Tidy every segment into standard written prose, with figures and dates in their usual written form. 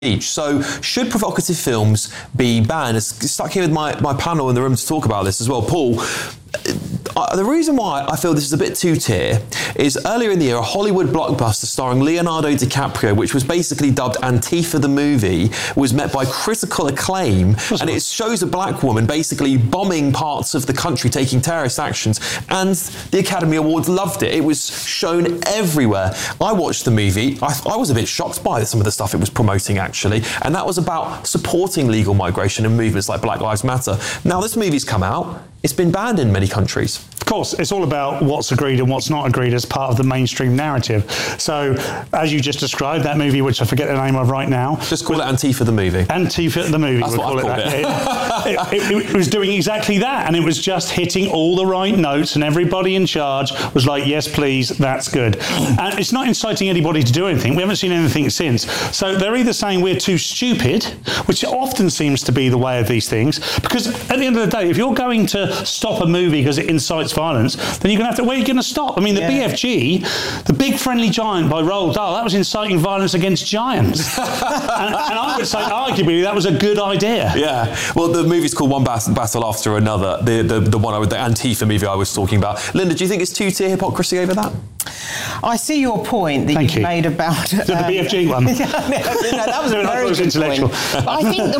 speech. So should provocative films be banned? It's stuck here with my panel in the room to talk about this as well. Paul, the reason why I feel this is a bit two-tier is earlier in the year, a Hollywood blockbuster starring Leonardo DiCaprio, which was basically dubbed Antifa the Movie, was met by critical acclaim, and it shows a black woman basically bombing parts of the country, taking terrorist actions, and the Academy Awards loved it. It was shown everywhere. I watched the movie. I was a bit shocked by some of the stuff it was promoting, actually, and that was about supporting legal migration and movements like Black Lives Matter. Now, this movie's come out. It's been banned in many countries. Of course, it's all about what's agreed and what's not agreed as part of the mainstream narrative. So, as you just described, that movie, which I forget the name of right now. Just call it Antifa the Movie. Antifa the Movie. That's what I called it. It was doing exactly that, and it was just hitting all the right notes, and everybody in charge was like, yes, please, that's good. And it's not inciting anybody to do anything. We haven't seen anything since. So they're either saying we're too stupid, which often seems to be the way of these things, because at the end of the day, if you're going to stop a movie because it incites violence, then you're going to have to, where are you going to stop? I mean, the BFG, The Big Friendly Giant by Roald Dahl, that was inciting violence against giants. and I would say, arguably, that was a good idea. Yeah. Well, the movie's called One Battle After Another, the Antifa movie I was talking about. Linda, do you think it's two-tier hypocrisy over that? I see your point that you made about the BFG one. That was a very good intellectual point. I think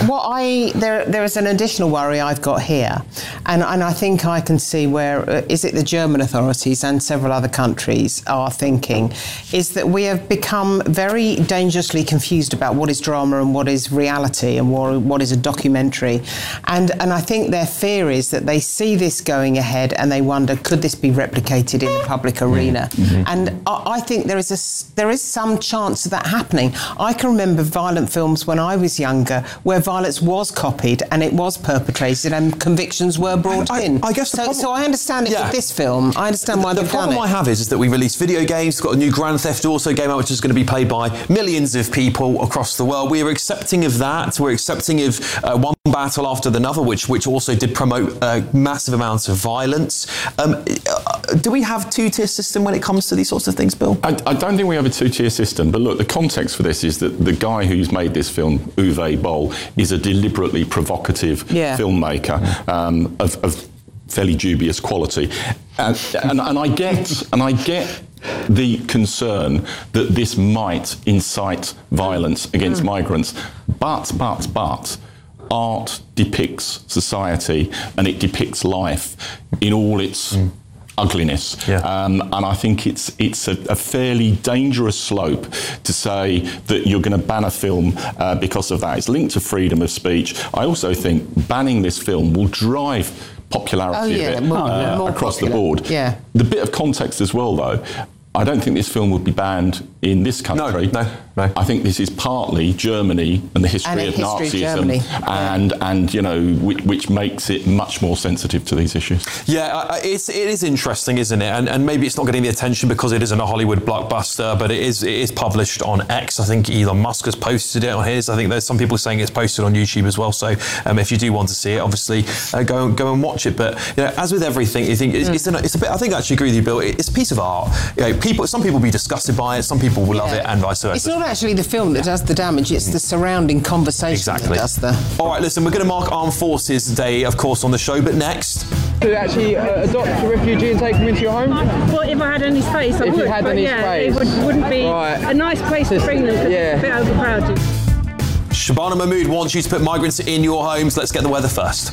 that there is an additional worry I've got here, and I think I can see where is it the German authorities and several other countries are thinking is that we have become very dangerously confused about what is drama and what is reality and what is a documentary, and I think their fear is that they see this going ahead and they wonder, could this be replicated in the public arena? Mm-hmm. And I think there is some chance of that happening. I can remember violent films when I was younger where violence was copied and it was perpetrated and convictions were brought in. I guess so I understand it with this film. I understand why they've done it. The problem I have is that we release video games. We've got a new Grand Theft Auto game out which is going to be played by millions of people across the world. We are accepting of that. We're accepting of One Battle After Another, which also did promote massive amounts of violence. Do we have two-tier system when it comes to these sorts of things, Bill? I don't think we have a two-tier system, but look, the context for this is that the guy who's made this film, Uwe Boll, is a deliberately provocative filmmaker of fairly dubious quality, and I get the concern that this might incite violence against migrants, but art depicts society and it depicts life in all its ugliness. And I think it's a fairly dangerous slope to say that you're going to ban a film because of that. It's linked to freedom of speech. I also think banning this film will drive popularity of it across the board. Yeah. The bit of context as well, though, I don't think this film would be banned in this country. No. I think this is partly Germany and the history of Nazism, and which makes it much more sensitive to these issues. Yeah, it is interesting, isn't it? And maybe it's not getting the attention because it isn't a Hollywood blockbuster, but it is published on X. I think Elon Musk has posted it on his. I think there's some people saying it's posted on YouTube as well. So if you do want to see it, obviously go and watch it. But as with everything, you think it's a bit. I think I actually agree with you, Bill. It's a piece of art. Some people will be disgusted by it, some people will love it, and vice versa. It's not actually the film that does the damage, it's the surrounding conversation that does the... All right, listen, we're going to mark Armed Forces Day, of course, on the show, but next... To actually adopt a refugee and take them into your home? Well, if I had any space, I would. If you had any space? It wouldn't be a nice place to bring them because it's a bit overcrowded. Shabana Mahmood wants you to put migrants in your homes. Let's get the weather first.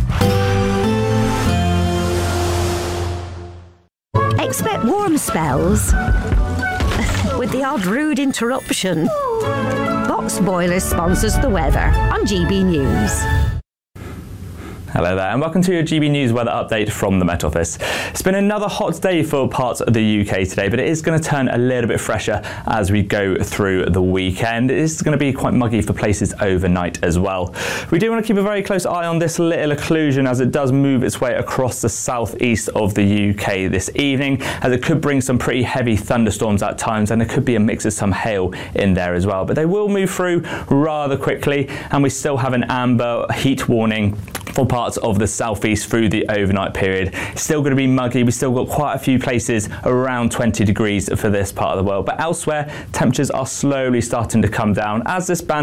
Expect warm spells with the odd rude interruption. Box Boilers sponsors the weather on GB News. Hello there and welcome to your GB News weather update from the Met Office. It's been another hot day for parts of the UK today, but it is going to turn a little bit fresher as we go through the weekend. It is going to be quite muggy for places overnight as well. We do want to keep a very close eye on this little occlusion as it does move its way across the southeast of the UK this evening, as it could bring some pretty heavy thunderstorms at times, and there could be a mix of some hail in there as well. But they will move through rather quickly, and we still have an amber heat warning for parts parts of the southeast through the overnight period. It's still going to be muggy. We've still got quite a few places around 20 degrees for this part of the world, but elsewhere temperatures are slowly starting to come down as this band